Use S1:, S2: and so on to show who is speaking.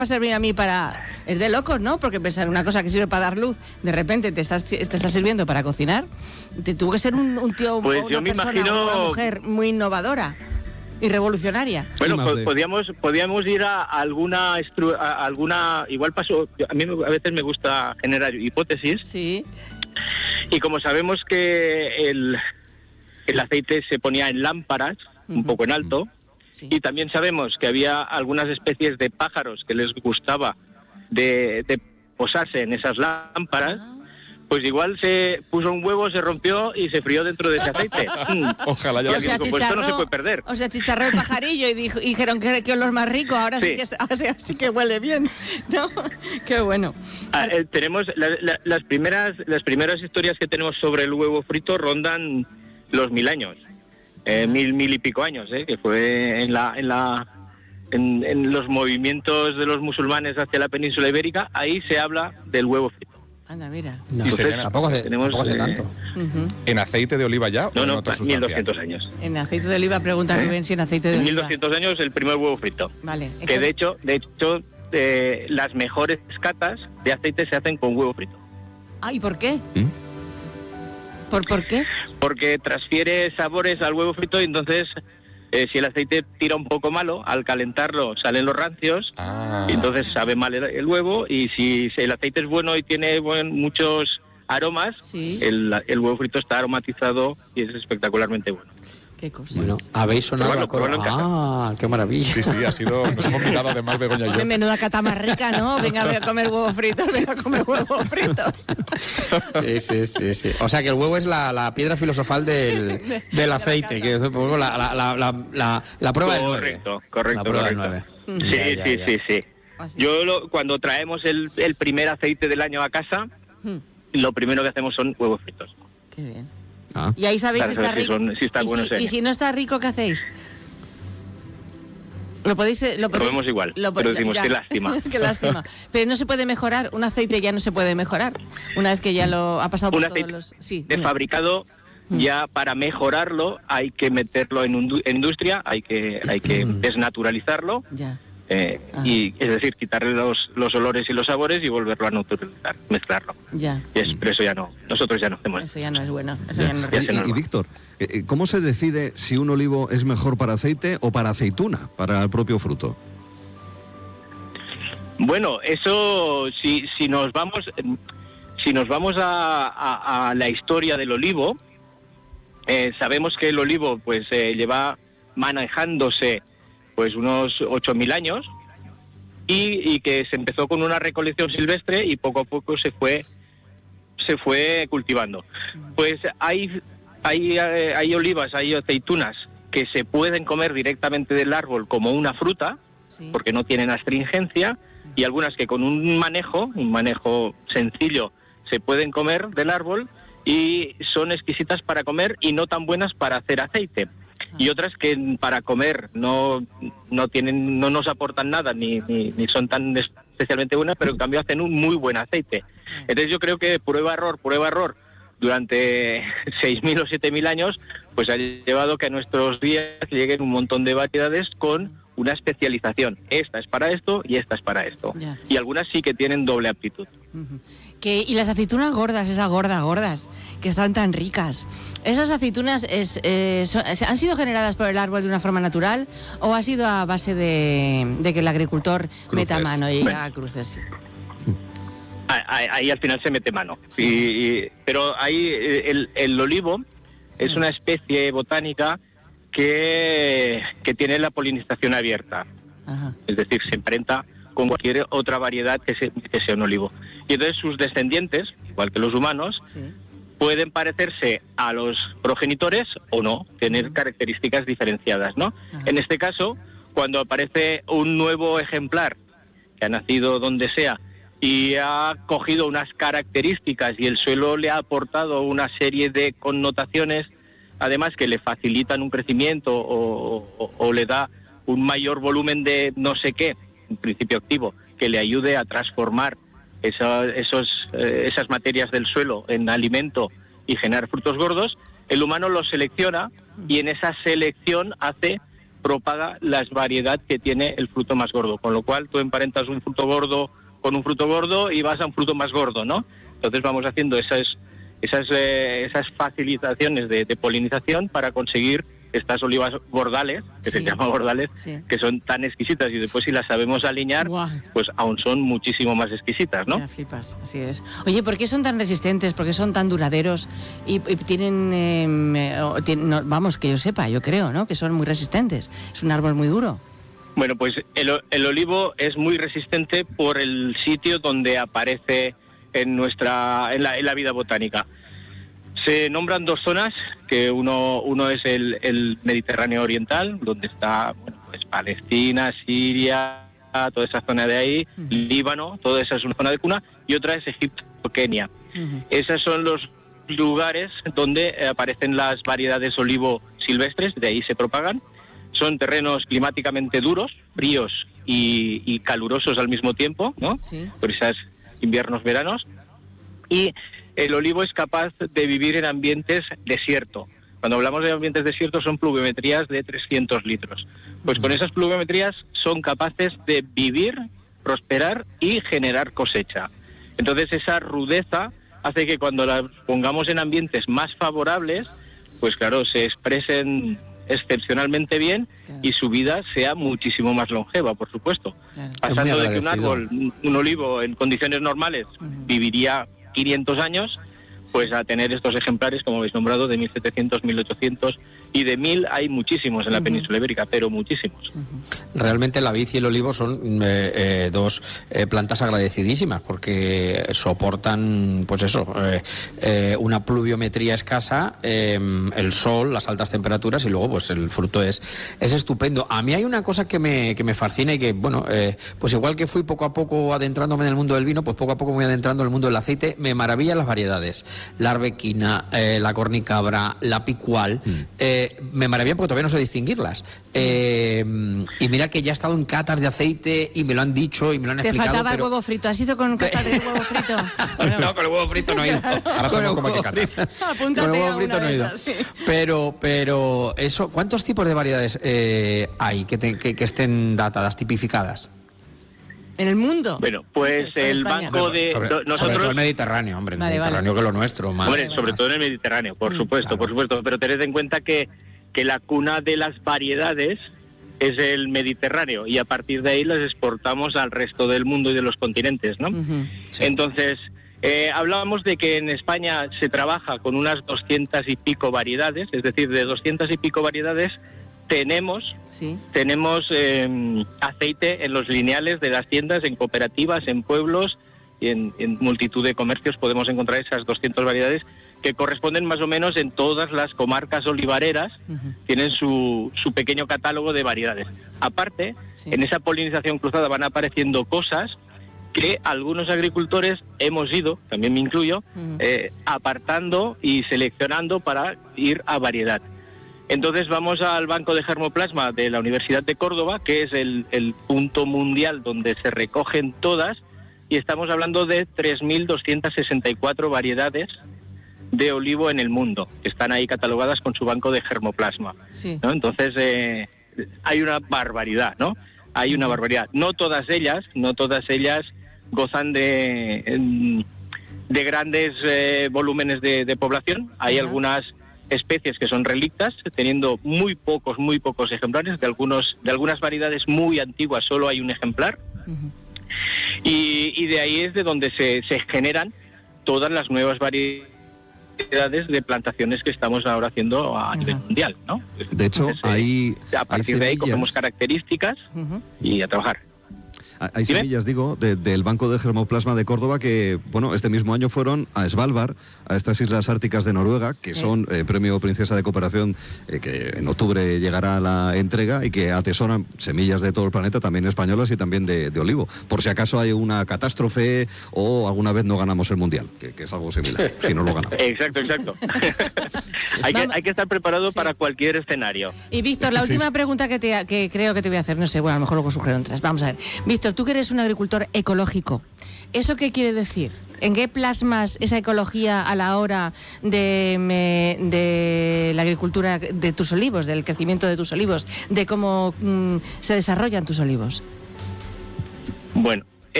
S1: a servir a mí para... Es de locos, ¿no? Porque pensar una cosa que sirve para dar luz, de repente te está sirviendo para cocinar. Te tuvo que ser un tío
S2: pues
S1: o una persona o una mujer muy innovadora y revolucionaria.
S2: Bueno, podíamos ir a alguna... Igual pasó... A mí a veces me gusta generar hipótesis.
S1: Sí.
S2: Y como sabemos que el aceite se ponía en lámparas, un poco en alto, sí. Y también sabemos que había algunas especies de pájaros que les gustaba de posarse en esas lámparas, pues igual se puso un huevo, se rompió y se frió dentro de ese aceite.
S3: Ojalá ya.
S1: O sea,
S2: compuesto no se puede perder.
S1: O sea, chicharró el pajarillo y dijeron que olor más rico, ahora sí que huele bien, ¿no? Qué bueno.
S2: Tenemos las primeras historias que tenemos sobre el huevo frito rondan los 1000 años. 1000 y pico años, que fue en los movimientos de los musulmanes hacia la península ibérica. Ahí se habla del huevo frito.
S1: Anda, mira.
S4: No, tampoco hace tanto.
S3: ¿En aceite de oliva ya?
S2: No, 1200 años.
S1: En aceite de oliva, pregunta Rubén si en aceite de oliva.
S2: 1200 años el primer huevo frito.
S1: Vale.
S2: Que de hecho, las mejores catas de aceite se hacen con huevo frito.
S1: ¿Y por qué? ¿Por qué?
S2: Porque transfiere sabores al huevo frito y entonces si el aceite tira un poco malo, al calentarlo salen los rancios y entonces sabe mal el huevo, y si el aceite es bueno y tiene muchos aromas,
S1: sí.
S2: el huevo frito está aromatizado y es espectacularmente bueno.
S1: Qué cosa.
S4: Bueno, habéis sonado la cosa. Qué maravilla.
S3: Sí, nos hemos mirado además Begoña y yo.
S1: Menuda cata más rica, ¿no? Venga a comer huevos fritos,
S4: Sí. O sea que el huevo es la piedra filosofal del aceite, que es la prueba del 9.
S2: Correcto.
S4: La prueba del 9.
S2: Sí. Yo cuando traemos el primer aceite del año a casa, lo primero que hacemos son huevos fritos.
S1: Qué bien. Y ahí sabéis si está rico. Y si no está rico, ¿qué hacéis? Lo
S2: vemos igual, pero decimos qué lástima.
S1: Qué lástima. Pero no se puede mejorar, un aceite ya no se puede mejorar una vez que ya lo ha pasado por todos los...
S2: Sí, de fabricado, ya para mejorarlo hay que meterlo en industria, hay que desnaturalizarlo.
S1: Ya.
S2: Y es decir, quitarle los olores y los sabores y volverlo a naturalizar, mezclarlo.
S1: Ya.
S2: Pero eso ya no, nosotros ya no hacemos.
S1: Eso ya no es bueno.
S5: Y Víctor, ¿cómo se decide si un olivo es mejor para aceite o para aceituna, para el propio fruto?
S2: Bueno, eso si nos vamos a la historia del olivo, sabemos que el olivo pues lleva manejándose pues unos 8000 años y que se empezó con una recolección silvestre y poco a poco se fue cultivando. Pues hay olivas, hay aceitunas que se pueden comer directamente del árbol como una fruta, sí, porque no tienen astringencia, y algunas que con un manejo sencillo se pueden comer del árbol y son exquisitas para comer y no tan buenas para hacer aceite. Y otras que para comer no nos aportan nada ni son tan especialmente buenas, pero en cambio hacen un muy buen aceite. Entonces yo creo que prueba error durante 6.000 o 7.000 años pues ha llevado que a nuestros días lleguen un montón de variedades con una especialización. Esta es para esto y esta es para esto.
S1: Ya.
S2: Y algunas sí que tienen doble aptitud.
S1: Y las aceitunas gordas, esas gordas, que están tan ricas, ¿esas aceitunas han sido generadas por el árbol de una forma natural o ha sido a base de que el agricultor meta mano y haga cruces?
S2: Ahí al final se mete mano. Sí. Pero ahí el olivo es una especie botánica que tiene la polinización abierta. Ajá. Es decir, se emparenta con cualquier otra variedad que sea un olivo. Y entonces sus descendientes, igual que los humanos, sí, pueden parecerse a los progenitores o no, tener características diferenciadas, ¿no? Ajá. En este caso, cuando aparece un nuevo ejemplar que ha nacido donde sea y ha cogido unas características y el suelo le ha aportado una serie de connotaciones, además que le facilitan un crecimiento o le da un mayor volumen de no sé qué, un principio activo, que le ayude a transformar esas materias del suelo en alimento y generar frutos gordos, el humano los selecciona y en esa selección hace propaga la variedad que tiene el fruto más gordo, con lo cual tú emparentas un fruto gordo con un fruto gordo y vas a un fruto más gordo, ¿no? Entonces vamos haciendo esas facilitaciones de polinización para conseguir estas olivas gordales, que se llaman gordales, que son tan exquisitas, y después si las sabemos alinear, pues aún son muchísimo más exquisitas, ¿no?
S1: Ya flipas, así es. Oye, ¿por qué son tan resistentes? ¿Por qué son tan duraderos? Y tienen, vamos, que yo sepa, yo creo, ¿no? Que son muy resistentes. Es un árbol muy duro.
S2: Bueno, pues el olivo es muy resistente por el sitio donde aparece en la vida botánica. Se nombran dos zonas, que uno es el Mediterráneo oriental, donde está pues Palestina, Siria, toda esa zona de ahí, Líbano, toda esa es una zona de cuna, y otra es Egipto, Kenia. Esos son los lugares donde aparecen las variedades olivo silvestres, de ahí se propagan. Son terrenos climáticamente duros, fríos y calurosos al mismo tiempo, ¿no? Sí. Por esos inviernos-veranos. Y el olivo es capaz de vivir en ambientes desierto. Cuando hablamos de ambientes desiertos son pluviometrías de 300 litros. Pues con esas pluviometrías son capaces de vivir, prosperar y generar cosecha. Entonces esa rudeza hace que cuando las pongamos en ambientes más favorables, pues claro, se expresen excepcionalmente bien, claro, y su vida sea muchísimo más longeva, por supuesto. Claro. Pasando de que un árbol, un olivo en condiciones normales viviría 500 años, pues a tener estos ejemplares, como habéis nombrado, de 1700, 1800, y de 1000 hay muchísimos en la península ibérica, pero muchísimos.
S4: Realmente la vid y el olivo son dos plantas agradecidísimas, porque soportan, pues eso, una pluviometría escasa, el sol, las altas temperaturas, y luego pues el fruto es estupendo. A mí hay una cosa que me fascina y que, bueno, pues igual que fui poco a poco adentrándome en el mundo del vino, pues poco a poco me voy adentrando en el mundo del aceite. Me maravillan las variedades, la arbequina, la cornicabra, la picual. Me maravilla porque todavía no sé distinguirlas. Y mira que ya he estado en catas de aceite y me lo han dicho y me lo han explicado.
S1: Te faltaba el huevo frito. ¿Has ido con catas de huevo frito?
S4: Bueno, no, con el huevo frito no he ido.
S3: Ahora sabemos cómo hay que catar.
S1: Apúntate
S4: con el
S1: a
S4: huevo frito
S1: una
S4: no he ido.
S1: de esas, sí.
S4: Pero eso, ¿cuántos tipos de variedades hay que estén datadas, tipificadas?
S1: ¿En el mundo?
S2: Bueno, pues el banco de...
S4: Sobre todo el Mediterráneo, hombre, el Mediterráneo, que es lo nuestro. Más,
S2: hombre, sobre todo en el Mediterráneo, por supuesto, claro, por supuesto, pero tened en cuenta que la cuna de las variedades es el Mediterráneo, y a partir de ahí las exportamos al resto del mundo y de los continentes, ¿no? Sí. Entonces, hablábamos de que en España se trabaja con unas 200 y pico variedades, es decir, de 200 y pico variedades tenemos aceite en los lineales de las tiendas, en cooperativas, en pueblos y en multitud de comercios podemos encontrar esas 200 variedades que corresponden más o menos en todas las comarcas olivareras, tienen su pequeño catálogo de variedades. Aparte, en esa polinización cruzada van apareciendo cosas que algunos agricultores hemos ido, también me incluyo, apartando y seleccionando para ir a variedad. Entonces vamos al Banco de Germoplasma de la Universidad de Córdoba, que es el punto mundial donde se recogen todas, y estamos hablando de 3.264 variedades de olivo en el mundo, que están ahí catalogadas con su banco de germoplasma, ¿no? Entonces hay una barbaridad, ¿no? Hay una barbaridad. No todas ellas gozan de grandes volúmenes de población. Hay algunas especies que son relictas, teniendo muy pocos ejemplares. De algunas variedades muy antiguas solo hay un ejemplar. Y de ahí es de donde se generan todas las nuevas variedades de plantaciones que estamos ahora haciendo a nivel mundial, ¿no?
S5: De hecho,
S2: entonces, a partir de ahí cogemos características y a trabajar.
S5: Hay semillas, digo, del Banco de Germoplasma de Córdoba que, bueno, este mismo año fueron a Svalbard, a estas islas árticas de Noruega, que son premio Princesa de Cooperación, que en octubre llegará la entrega, y que atesoran semillas de todo el planeta, también españolas y también de olivo. Por si acaso hay una catástrofe o alguna vez no ganamos el Mundial, que es algo similar, si no lo ganamos.
S2: Exacto. hay que estar preparado para cualquier escenario.
S1: Y Víctor, la última pregunta que creo que te voy a hacer, no sé, bueno, a lo mejor luego surgieron otras. Vamos a ver. Víctor, Víctor, tú que eres un agricultor ecológico, ¿eso qué quiere decir? ¿En qué plasmas esa ecología a la hora de la agricultura de tus olivos, del crecimiento de tus olivos, de cómo se desarrollan tus olivos?
S2: Bueno,